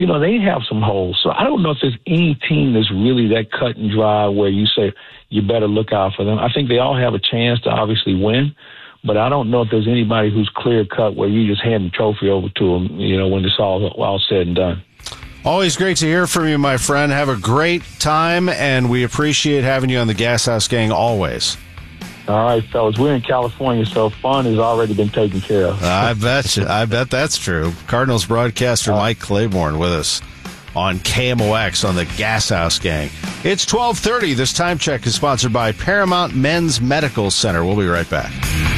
they have some holes. So I don't know if there's any team that's really that cut and dry where you say you better look out for them. I think they all have a chance to obviously win, but I don't know if there's anybody who's clear cut where you just hand the trophy over to them, when it's all said and done. Always great to hear from you, my friend. Have a great time, and we appreciate having you on the Gas House Gang always. All right, fellas. We're in California, so fun has already been taken care of. I bet you. I bet that's true. Cardinals broadcaster Mike Claiborne with us on KMOX on the Gas House Gang. It's 12:30. This time check is sponsored by Paramount Men's Medical Center. We'll be right back.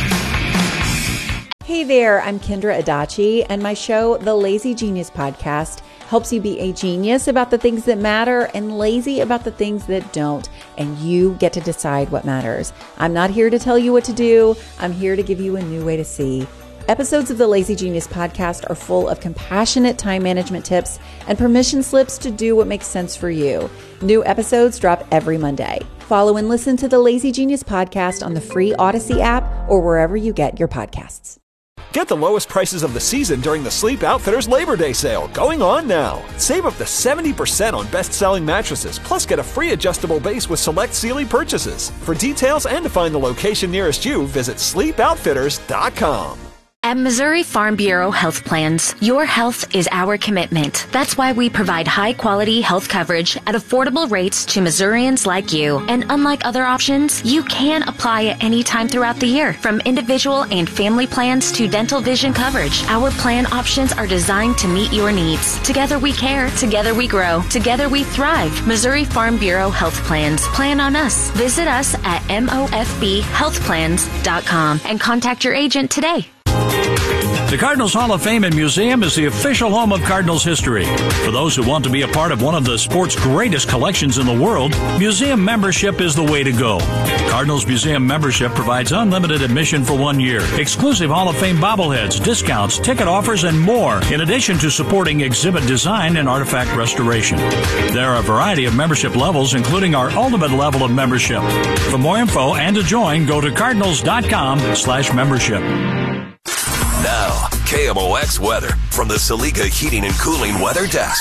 Hey there, I'm Kendra Adachi, and my show, The Lazy Genius Podcast, helps you be a genius about the things that matter and lazy about the things that don't. And you get to decide what matters. I'm not here to tell you what to do. I'm here to give you a new way to see. Episodes of the Lazy Genius Podcast are full of compassionate time management tips and permission slips to do what makes sense for you. New episodes drop every Monday. Follow and listen to the Lazy Genius Podcast on the free Odyssey app or wherever you get your podcasts. Get the lowest prices of the season during the Sleep Outfitters Labor Day sale, going on now. Save up to 70% on best-selling mattresses, plus get a free adjustable base with select Sealy purchases. For details and to find the location nearest you, visit sleepoutfitters.com. At Missouri Farm Bureau Health Plans, your health is our commitment. That's why we provide high-quality health coverage at affordable rates to Missourians like you. And unlike other options, you can apply at any time throughout the year, from individual and family plans to dental vision coverage. Our plan options are designed to meet your needs. Together we care, together we grow, together we thrive. Missouri Farm Bureau Health Plans. Plan on us. Visit us at mofbhealthplans.com and contact your agent today. The Cardinals Hall of Fame and Museum is the official home of Cardinals history. For those who want to be a part of one of the sport's greatest collections in the world, museum membership is the way to go. Cardinals Museum membership provides unlimited admission for 1 year, exclusive Hall of Fame bobbleheads, discounts, ticket offers, and more, in addition to supporting exhibit design and artifact restoration. There are a variety of membership levels, including our ultimate level of membership. For more info and to join, go to cardinals.com/membership. Now, KMOX weather from the Saliga Heating and Cooling Weather Desk.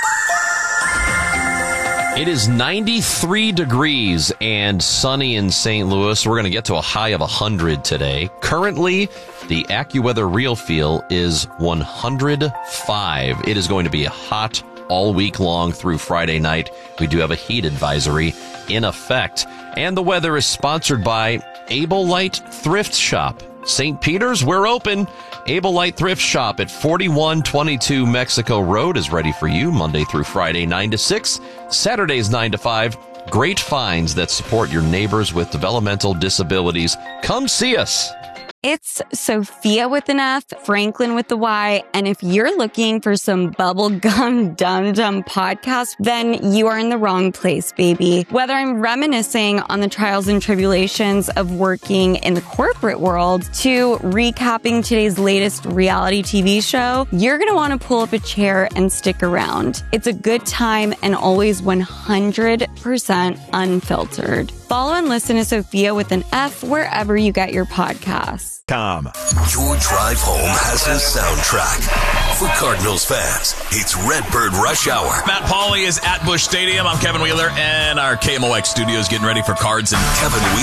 It is 93 degrees and sunny in St. Louis. We're going to get to a high of 100 today. Currently, the AccuWeather Real Feel is 105. It is going to be hot all week long through Friday night. We do have a heat advisory in effect. And the weather is sponsored by Able Light Thrift Shop. St. Peter's, we're open. Able Light Thrift Shop at 4122 Mexico Road is ready for you Monday through Friday, 9 to 6, Saturdays, 9 to 5. Great finds that support your neighbors with developmental disabilities. Come see us. It's Sophia with an F, Franklin with the Y, and if you're looking for some bubblegum dum-dum podcast, then you are in the wrong place, baby. Whether I'm reminiscing on the trials and tribulations of working in the corporate world to recapping today's latest reality TV show, you're going to want to pull up a chair and stick around. It's a good time and always 100% unfiltered. Follow and listen to Sophia with an F wherever you get your podcasts. Your drive home has a soundtrack. For Cardinals fans, it's Redbird Rush Hour. Matt Pauley is at Busch Stadium. I'm Kevin Wheeler, and our KMOX studio is getting ready for Cards. And Kevin